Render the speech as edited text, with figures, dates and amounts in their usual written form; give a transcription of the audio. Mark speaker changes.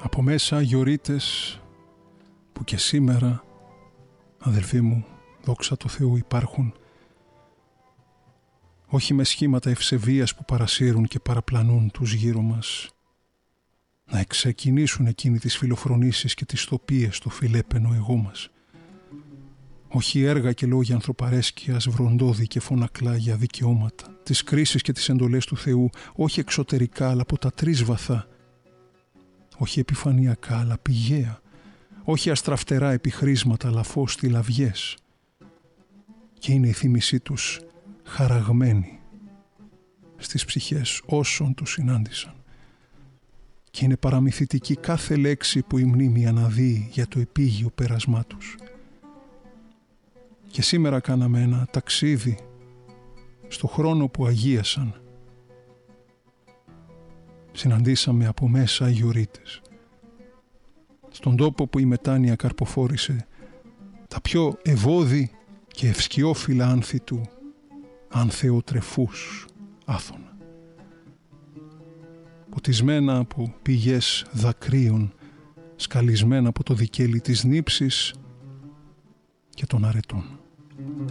Speaker 1: Από μέσα αγιορείτες που και σήμερα, αδελφοί μου, δόξα τω Θεού, υπάρχουν, όχι με σχήματα ευσεβίας που παρασύρουν και παραπλανούν τους γύρω μας, να εξεκινήσουν εκείνοι τις φιλοφρονήσεις και τις τοπίες στο φιλέπαινο εγώ μας. Όχι έργα και λόγια ανθρωπαρέσκειας, βροντόδι και φωνακλά για δικαιώματα, τις κρίσεις και τις εντολές του Θεού, όχι εξωτερικά αλλά από τα τρεις βαθά, όχι επιφανειακά αλλά πηγαία, όχι αστραφτερά επιχρήσματα αλλά φως τυλαβιές. Και είναι η θύμησή τους χαραγμένη στις ψυχές όσων τους συνάντησαν. Και είναι παραμυθιτική κάθε λέξη που η μνήμη αναδύει για το επίγειο πέρασμά τους. Και σήμερα κάναμε ένα ταξίδι στο χρόνο που αγίασαν. Συναντήσαμε από μέσα αγιορείτες, στον τόπο που η μετάνοια καρποφόρησε τα πιο ευώδη και ευσκιόφυλλα άνθη του ανθεοτρεφούς Άθωνα, ποτισμένα από πηγές δακρύων, σκαλισμένα από το δικέλι της νύψης και των αρετών.